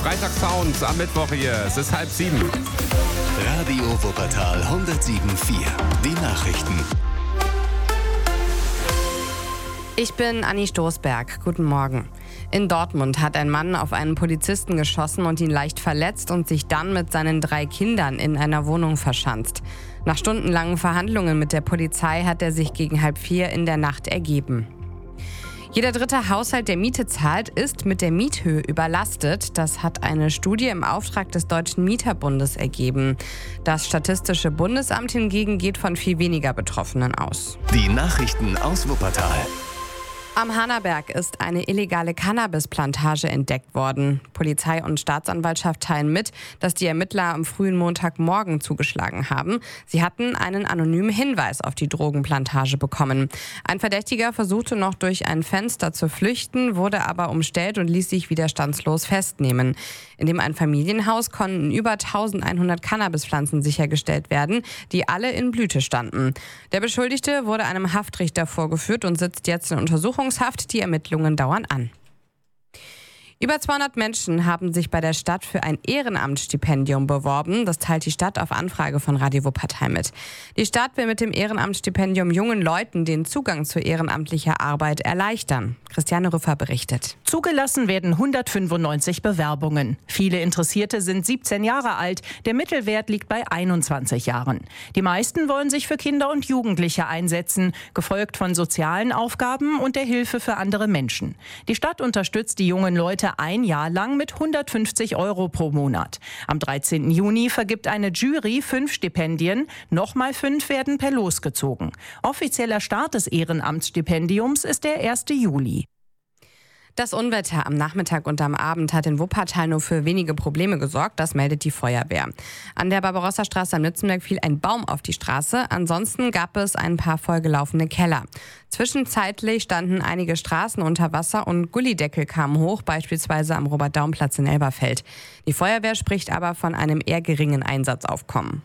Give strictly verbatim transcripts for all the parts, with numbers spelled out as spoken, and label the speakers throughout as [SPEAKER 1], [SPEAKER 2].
[SPEAKER 1] Freitagssounds am Mittwoch hier. Es ist halb sieben.
[SPEAKER 2] Radio Wuppertal hundertsieben Komma vier. Die Nachrichten.
[SPEAKER 3] Ich bin Anni Stoßberg. Guten Morgen. In Dortmund hat ein Mann auf einen Polizisten geschossen und ihn leicht verletzt und sich dann mit seinen drei Kindern in einer Wohnung verschanzt. Nach stundenlangen Verhandlungen mit der Polizei hat er sich gegen halb vier in der Nacht ergeben. Jeder dritte Haushalt, der Miete zahlt, ist mit der Miethöhe überlastet. Das hat eine Studie im Auftrag des Deutschen Mieterbundes ergeben. Das Statistische Bundesamt hingegen geht von viel weniger Betroffenen aus.
[SPEAKER 2] Die Nachrichten aus Wuppertal.
[SPEAKER 3] Am Hanaberg ist eine illegale Cannabisplantage entdeckt worden. Polizei und Staatsanwaltschaft teilen mit, dass die Ermittler am frühen Montagmorgen zugeschlagen haben. Sie hatten einen anonymen Hinweis auf die Drogenplantage bekommen. Ein Verdächtiger versuchte noch durch ein Fenster zu flüchten, wurde aber umstellt und ließ sich widerstandslos festnehmen. In dem Einfamilienhaus konnten über eintausendeinhundert Cannabispflanzen sichergestellt werden, die alle in Blüte standen. Der Beschuldigte wurde einem Haftrichter vorgeführt und sitzt jetzt in Untersuchungshaft. Die Ermittlungen dauern an. Über zweihundert Menschen haben sich bei der Stadt für ein Ehrenamtsstipendium beworben. Das teilt die Stadt auf Anfrage von Radio Wuppertal mit. Die Stadt will mit dem Ehrenamtsstipendium jungen Leuten den Zugang zu ehrenamtlicher Arbeit erleichtern. Christiane Rüffer berichtet.
[SPEAKER 4] Zugelassen werden hundertfünfundneunzig Bewerbungen. Viele Interessierte sind siebzehn Jahre alt. Der Mittelwert liegt bei einundzwanzig Jahren. Die meisten wollen sich für Kinder und Jugendliche einsetzen, gefolgt von sozialen Aufgaben und der Hilfe für andere Menschen. Die Stadt unterstützt die jungen Leute ein Jahr lang mit hundertfünfzig Euro pro Monat. Am dreizehnten Juni vergibt eine Jury fünf Stipendien, nochmal fünf werden per Los gezogen. Offizieller Start des Ehrenamtsstipendiums ist der erste Juli.
[SPEAKER 3] Das Unwetter am Nachmittag und am Abend hat in Wuppertal nur für wenige Probleme gesorgt, das meldet die Feuerwehr. An der Barbarossa-Straße am Nützenberg fiel ein Baum auf die Straße, ansonsten gab es ein paar vollgelaufene Keller. Zwischenzeitlich standen einige Straßen unter Wasser und Gullideckel kamen hoch, beispielsweise am Robert-Daum-Platz in Elberfeld. Die Feuerwehr spricht aber von einem eher geringen Einsatzaufkommen.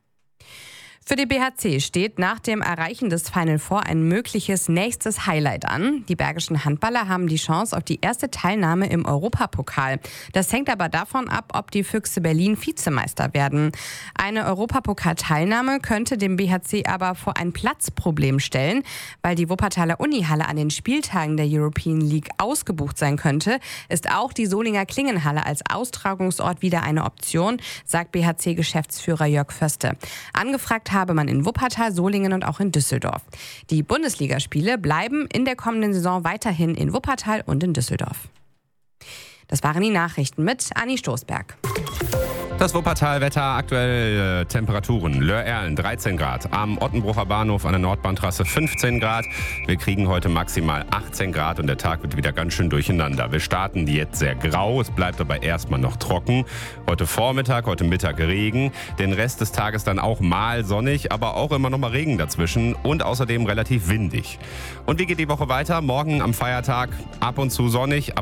[SPEAKER 3] Für die B H C steht nach dem Erreichen des Final Four ein mögliches nächstes Highlight an. Die bergischen Handballer haben die Chance auf die erste Teilnahme im Europapokal. Das hängt aber davon ab, ob die Füchse Berlin Vizemeister werden. Eine Europapokalteilnahme könnte dem B H C aber vor ein Platzproblem stellen. Weil die Wuppertaler Unihalle an den Spieltagen der European League ausgebucht sein könnte, ist auch die Solinger Klingenhalle als Austragungsort wieder eine Option, sagt B H C-Geschäftsführer Jörg Förste. Angefragt habe man in Wuppertal, Solingen und auch in Düsseldorf. Die Bundesligaspiele bleiben in der kommenden Saison weiterhin in Wuppertal und in Düsseldorf. Das waren die Nachrichten mit Anni Stoßberg.
[SPEAKER 1] Das Wuppertal-Wetter, aktuell äh, Temperaturen. Löhr-Erlen dreizehn Grad, am Ottenbrucher Bahnhof an der Nordbahntrasse fünfzehn Grad. Wir kriegen heute maximal achtzehn Grad und der Tag wird wieder ganz schön durcheinander. Wir starten jetzt sehr grau, es bleibt aber erstmal noch trocken. Heute Vormittag, heute Mittag Regen. Den Rest des Tages dann auch mal sonnig, aber auch immer noch mal Regen dazwischen und außerdem relativ windig. Und wie geht die Woche weiter? Morgen am Feiertag ab und zu sonnig.